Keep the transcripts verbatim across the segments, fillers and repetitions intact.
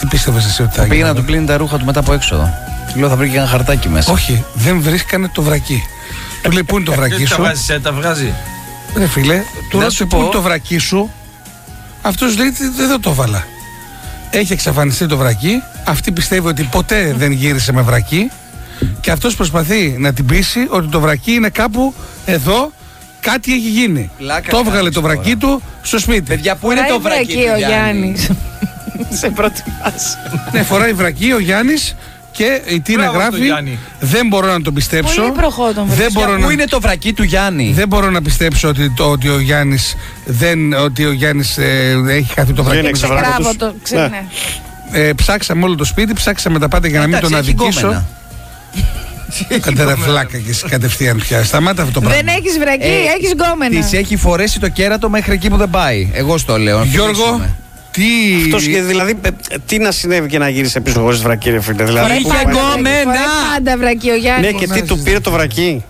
πίστευες εσύ ότι θα γίνει? Πήγε να του πλύνει τα ρούχα του μετά από έξοδο. Του λέω θα βρει και ένα χαρτάκι μέσα. Όχι, δεν βρίσκανε το βρακί. Του λέει πού είναι το βρακί σου? Τα βγάζει. Ρε φίλε, του Να ρώτησε σου πού πω. είναι το βρακί σου. Αυτός λέει δεν το έβαλα. Έχει εξαφανιστεί το βρακί. Αυτή πιστεύει ότι ποτέ δεν γύρισε με βρακί. Και αυτός προσπαθεί να την πείσει ότι το βρακί είναι κάπου εδώ. Κάτι έχει γίνει. Πλάκα το έβγαλε κάνεις το βρακί τώρα. του στο σπίτι. Παιδιά, πού είναι το βρακί του ο Γιάννη? Γιάννης. Σε πρώτη φάση. Ναι, φοράει βρακί ο Γιάννης και η Τίνα Μπράβο στο γράφει. Γιάννη. Δεν μπορώ να τον πιστέψω. Πολύ προχώτον βρακί. Δεν μπορώ Πού να... είναι το βρακί του Γιάννη? Δεν μπορώ να πιστέψω ότι, το, ότι ο Γιάννης δεν, ότι ο Γιάννης ε, έχει χαθεί το βρακί. Είναι Σε ξεβράκο κράβο τους. το ξε- Ναι. ναι. Ε, ψάξαμε όλο το σπίτι, ψάξαμε τα πάντα για να μην Εντάξει, τον έχει αδικήσω. γκόμενα. Κατέρα φλάκα και εσύ κατευθείαν πια. Σταμάτα αυτό το Δεν πράγμα. έχεις βρακί, Ε, έχεις γκόμενα. Της έχει φορέσει το κέρατο μέχρι εκεί που δεν πάει. Εγώ στο λέω. να Γιώργο, φιλήσουμε. τι. Αυτός, δηλαδή, ε, τι να συνέβη και να γύρισε πίσω χωρίς βρακί, ρε φίλε. Δηλαδή, Φοράει που- πάντα βρακί, γκόμενα. φοράει πάντα βρακί ο Γιάννης. ναι, και τι του πήρε το βρακί.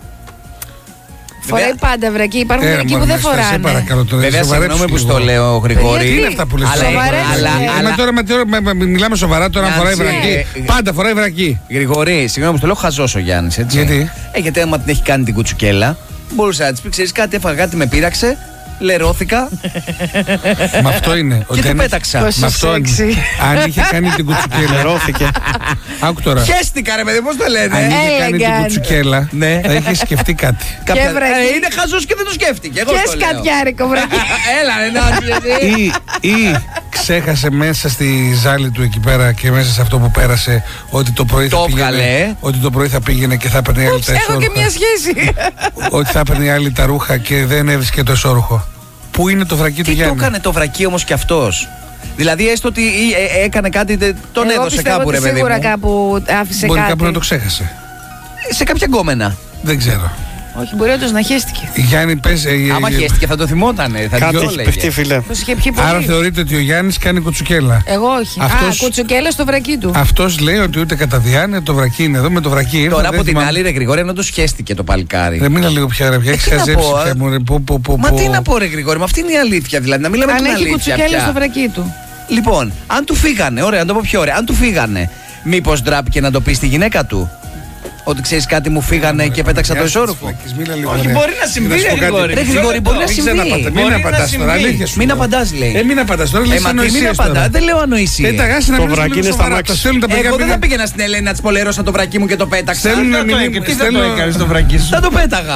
Φοράει πάντα βρακί. Υπάρχουν Ε, μερικοί μωρέ, που δεν Μέστα, σε φοράνε. παρακαλώ τώρα. Βέβαια, σοβαρέψου συγγνώμη που λίγο. στο λέω, Γρηγόρη. Γιατί? Τι είναι αυτά που λες Αλλά- τώρα? Σοβαρέψου, αλλά- ε. αλλά- Μα τώρα, μα τώρα, μα- μα- μιλάμε σοβαρά τώρα, αν φοράει Νάνση, βρακί. ε, Πάντα φοράει βρακί. Γρηγορή, συγγνώμη που το λέω, χαζός ο Γιάννης, έτσι. Γιατί? Ε, γιατί άμα την έχει κάνει την κουτσουκέλα, μπορούσε να της πει: ξέρεις κάτι, έφαγα κάτι, με πείραξε, λερώθηκα Με αυτό είναι. και του πέταξα. Με αυτό είναι. Σεξι. Αν είχε κάνει την κουτσουκέλα. Λερώθηκε. Άκου τώρα. Χέστηκα, ρε παιδί, πώς το Αν λένε. είχε κάνει την Elegant. κουτσουκέλα, Ναι. θα είχε σκεφτεί κάτι. Κάποια- Και βρακί. Ε, είναι χαζός και δεν το σκέφτηκε. Εγώ Και στο λέω. σκατιάρικο βρακί. Έλα, ρε, Νάνση, εσύ. Ή, ή ξέχασε μέσα στη ζάλη του εκεί πέρα και μέσα σε αυτό που πέρασε ότι το πρωί θα Το πήγαινε, έβγαλε. ότι το πρωί θα πήγαινε και θα έπαιρνε η άλλη τα Έχω και εσώρουχα. μια σχέση. Ότι θα έπαιρνε η άλλη τα ρούχα και δεν έβρισκε το εσώρουχο. Πού είναι το βρακί του Τι το Γιάννη? έκανε το βρακί όμως κι αυτός? Δηλαδή έστω ότι ε, ε, έκανε κάτι, τε- τον Εγώ έδωσε πιστεύω κάπου, ότι ρε παιδί σίγουρα μου. κάπου άφησε Μπορεί κάτι. κάπου να το ξέχασε. Σε κάποια γκόμενα. Δεν ξέρω. Όχι, μπορεί όντως να χέστηκε. Γιάννη, πες, ε, ε, Άμα ε, χέστηκε θα το θυμότανε. Θα Κάτι δυο έχει λέγε. παιχτεί, φίλε. Πώς είχε πιει πολύ. Άρα θεωρείτε ότι ο Γιάννης κάνει κουτσουκέλα. Εγώ όχι. Αυτός- Α, κουτσουκέλα στο βρακί του. Αυτός λέει ότι ούτε κατά διάνοια το βρακί είναι εδώ, με το βρακί ήρθα. Τώρα δεν από την θυμάμαι. άλλη, ρε Γρηγόρη, να το σχέστηκε το παλικάρι. Ρε μίλα λίγο πια, ρε πια, έχεις Τι να χαζέψει πω, πια, ε? μωρέ, πω, πω, πω, Μα πω. τι να πω, ρε Γρηγόρη, μα αυτή είναι η αλήθεια. Δηλαδή, να μιλάμε Αν την έχει αλήθεια. κουτσουκέλα πια. στο βρακί του. Λοιπόν, αν του φύγανε, ωραία, να το πω πιο ωραία, αν του φύγανε, μήπως ντράπηκε να το πει στη γυναίκα του? Ότι ξέρεις κάτι, μου φύγανε και πέταξα το Γεια σας, εσώρουχο. φλάκες, μίλα λίγο, Όχι, ρε. μπορεί να συμβεί, Να σου ρε πω κάτι. Γρηγόρη. Ρε Γρηγόρη, μπορεί να Μην συμβεί. ξαναπατάς, μην Μπορεί να απαντάς τώρα, συμβεί. αλήθεια σου Μην λέω. απαντάς, λέει. Ε, μην απαντάς τώρα, Ε, λες μα τι μην ανοησίες απαντά, τώρα. δεν λέω ανοησίες. Ε, τα γάσι να Το μιλήσουμε βρακί λίγο είναι στα σοβαρά. μάξι. Τα στέλνουν τα παιδιά Εγώ δεν παιδιά. θα πήγαινα στην Ελένη να της πολερώσα το βρακί μου και το πέταξα. Στέλνουν Τι θα το μηνύ- έκανες, τι θα το στέλνω- έκανες στο βρακί σου? Θα το πέταγα.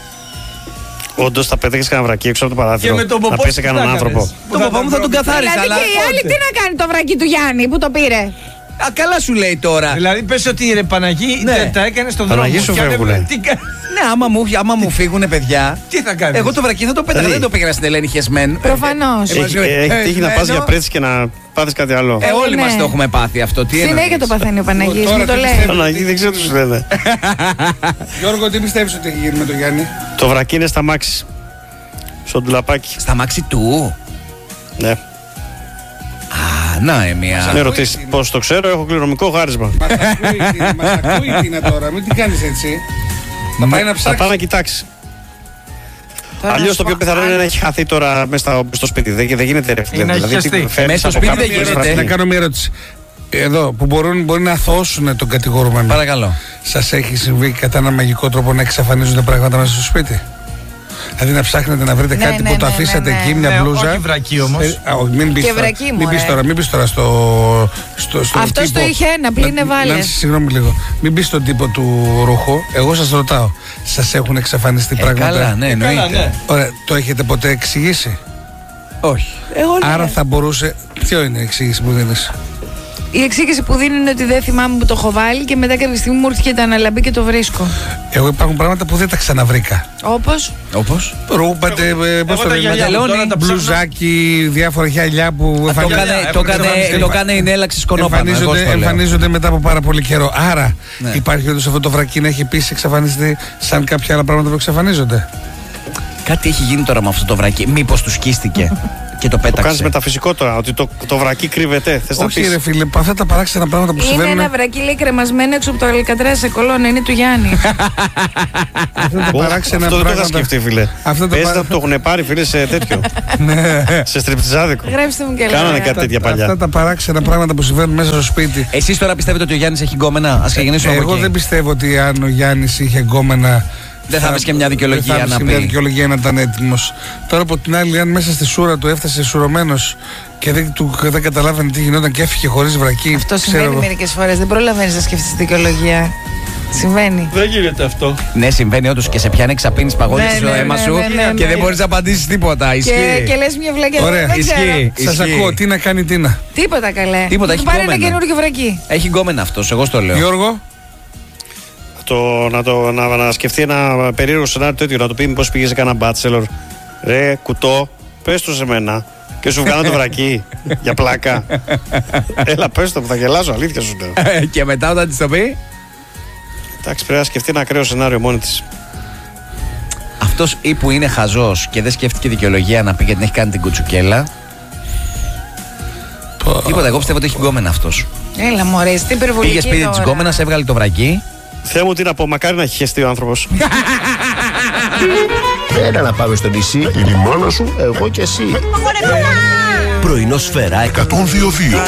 Όντως θα πέτυχες κανένα βρακί έξω από το Και παράθυρο. με τον Να ποπό πέσει τι κανέναν θα άνθρωπο. κάνεις? Το παπά μου θα τον καθάριζα, Δηλαδή αλλά. και η άλλη πότε? τι να κάνει το βρακί του Γιάννη που το πήρε. Α, καλά σου λέει τώρα. Δηλαδή πες ότι ρε Παναγί Ναι. τα- τα έκανε στον δρόμο. Παναγί σου και αν φεύγουνε. δεν- τι κα- Ναι, άμα μου, άμα μου φύγουνε παιδιά. Τι θα κάνεις? Εγώ το βρακί θα το πέταγα. Δηλαδή. Δεν το πήγαινα στην Ελένη χεσμέν. Προφανώς. Ε, Έχει ε, έχει ε, τύχει να ε, πας ενώ- για πρέτσι και να πάθεις κάτι άλλο. Ε, όλοι Ναι. μας το έχουμε πάθει αυτό. Τι Συνέχεια εννοείς? το παθαίνει ο Παναγής, Τώρα μου το τι λέει. πιστεύω? Παναγί, δεν ξέρω τι σου λένε. Γιώργο, τι πιστεύεις ότι έχει γίνει με τον Γιάννη? Το βρακί είναι στα μάξι. Στο ντουλαπάκι. Στα μάξι του. Ναι. Α, να, ε, μία. Με ρωτήσει πώς το ξέρω, έχω κληρονομικό χάρισμα. Μας ακούει η Τίνα, μας ακούει η Τίνα τώρα, μην την κάνεις έτσι. Θα πάει να Θα ψάξει. πάω να κοιτάξει. Τώρα να Αλλιώς σου το πω πιο πιθανό είναι άλλο. να έχει χαθεί τώρα μέσα στα- στο σπίτι. Δεν, δεν γίνεται ρε φίλε. Ή να έχει Δηλαδή, τι χαστεί. φέρνεις Μέσα στο από σπίτι κάπου δεν και γίνεται. βραστεί. Να κάνω μια ερώτηση. Εδώ που μπορούν, μπορεί να αθώσουν τον κατηγορούμενο. Παρακαλώ. Σας έχει συμβεί κατά ένα μαγικό τρόπο να εξαφανίζονται πράγματα μέσα στο σπίτι? Δηλαδή να ψάχνετε να βρείτε Ναι, κάτι ναι, που το ναι, αφήσατε ναι, ναι. εκεί, μια Ναι, μπλούζα. όχι βρακί όμως. Ε, α, όχι, μην πεις Και τώρα, βρακί, μην πεις μωρέ. τώρα, μην πεις τώρα στο, στο, στον Αυτός τύπο. το είχε ένα, πλήνε Να- βάλες. Νάνση, συγγνώμη λίγο. Μην πεις στον τύπο του ρούχου. Εγώ σας ρωτάω. Σας έχουν εξαφανιστεί Ε, πράγματα? καλά, ναι, Καλά, εννοείται. ναι. Ωραία, το έχετε ποτέ εξηγήσει? Όχι. Εγώ Άρα θα μπορούσε. Ποιο είναι η εξήγηση που δίνεις? Η εξήγηση που δίνει είναι ότι δεν θυμάμαι που το έχω βάλει και μετά κάποια στιγμή μου ήρθε και το αναλαμπή και το βρίσκω. Εγώ υπάρχουν πράγματα που δεν τα ξαναβρήκα. Όπως. Όπως. Ρούμπατε, πώς το τα γυαλιά λέμε, μου τώρα τα ψάχνω. μπλουζάκι, διάφορα χιαλιά που Το εμφανίζονται- έκανε- το έκανε- εμφανίζονται- το έκανε η Νέλαξη Σκονόπανα. εγώ Εμφανίζονται, στο λέω. εμφανίζονται μετά από πάρα πολύ καιρό. Άρα Ναι. υπάρχει όντως αυτό το βρακί να έχει επίσης εξαφανιστεί σαν κάποια άλλα πράγματα που εξαφανίζονται. Κάτι έχει γίνει τώρα με αυτό το βρακί. Μήπως του σκίστηκε. Και το Το κάνει πέταξε. μεταφυσικό τώρα, ότι το, το βρακί κρύβεται. Θες να Όχι, πεις. ρε φίλε, αυτά τα παράξενα πράγματα που Είναι συμβαίνουν. ένα βρακί, λέει, κρεμασμένο έξω από το Αλκατράζ σε κολόνα. Είναι του Γιάννη. Αυτά τα Ω, παράξενα αυτό δεν το είχα πράγματα. σκεφτεί, φίλε. Αυτά τα Παίζει παρα- να το έχουν πάρει, φίλε, σε τέτοιο. σε στριπτιζάδικο. Γράψτε μου και Κάνανε λέγα. κάτι τέτοια παλιά. Αυτά τα παράξενα πράγματα που συμβαίνουν μέσα στο σπίτι. Εσείς τώρα πιστεύετε ότι ο Γιάννης έχει γκόμενα? Ας ξεκινήσουμε από Εγώ εκεί. δεν πιστεύω ότι αν ο Γιάννης είχε γκόμενα. Δεν θα βρεις και μια δικαιολογία δεν θα βρεις να και πει. μια δικαιολογία να ήταν έτοιμος. Τώρα από την άλλη, αν μέσα στη σούρα του έφτασε σουρωμένος και δεν, του, δεν καταλάβαινε τι γινόταν και έφυγε χωρίς βρακί. Αυτό ξέρω συμβαίνει εγώ. μερικές φορές. Δεν προλαβαίνεις να σκεφτείς τη δικαιολογία. Συμβαίνει. Δεν γίνεται αυτό. Ναι, συμβαίνει όντως και σε πιάνει εξαπίνεις παγώνεις Ναι, στο ναι, αίμα ναι, σου ναι, ναι, και ναι. δεν μπορείς να απαντήσεις τίποτα. Και, Ισχύει. και λες μια βλακιά. Ωραία, δεν ξέρω. ισχύει. Σας ακούω, τι να κάνει Τίνα. Τίποτα καλέ. Τίποτα, Να έχει του πάρει ένα γκόμενα. καινούργιο βρακί. Έχει γκόμενα αυτός, εγώ στο λέω. Γιώργο, Το, να, το, να, να σκεφτεί ένα περίεργο σενάριο τέτοιο, να του πει μήπως πήγε σε κανένα μπάτσελορ. Ρε, κουτό, πες το σε μένα. Και σου βγάλω το βρακί για πλάκα. Έλα, πες το που θα γελάζω, αλήθεια σου λέω. Και μετά όταν της το πει, Εντάξει, πρέπει να σκεφτεί ένα ακραίο σενάριο μόνη τη. αυτός ή που είναι χαζός και δεν σκέφτηκε δικαιολογία να πει γιατί την έχει κάνει την κουτσουκέλα. Τίποτα, εγώ πιστεύω ότι έχει γκόμενα αυτός. Έλα μωρέ, στην υπερβολική Πήγε σπίτι της τώρα. γκόμενας, έβγαλε το βρακί. Θεέ μου, τι να πω, μακάρι να έχει χεστεί ο άνθρωπος. Έλα να πάμε στο νησί. Είναι η μάνα σου, εγώ και εσύ. Πρωινό σφαίρα εκατόν δύο δύο.